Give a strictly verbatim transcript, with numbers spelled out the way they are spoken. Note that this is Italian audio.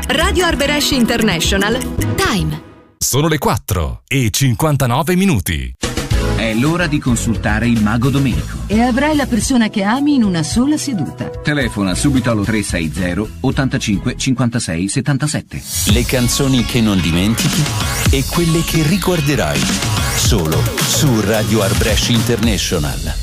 Radio Arbresh International. Time. Sono le quattro e cinquantanove minuti. È l'ora di consultare il Mago Domenico. E avrai la persona che ami in una sola seduta. Telefona subito allo tre sei zero ottantacinque cinquantasei settantasette. Le canzoni che non dimentichi e quelle che ricorderai. Solo su Radio Arbresh International.